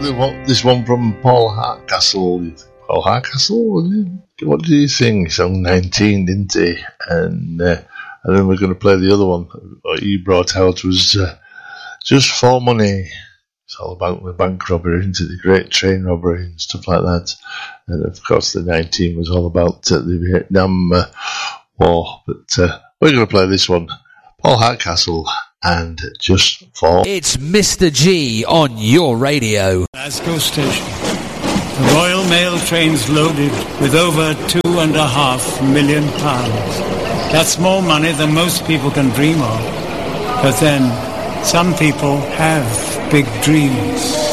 this one from Paul Hardcastle. Paul Hardcastle? What do you think? He's on 19, didn't he? And then we're going to play the other one. What you brought out was Just for Money. It's all about the bank robbery, into the Great Train Robbery and stuff like that. And of course, the 19 was all about the Vietnam War. But we're going to play this one. Paul Hardcastle and Just for... It's Mr. G on your radio. Glasgow Station. The Royal Mail train's loaded with over £2.5 million. That's more money than most people can dream of. But then, some people have big dreams.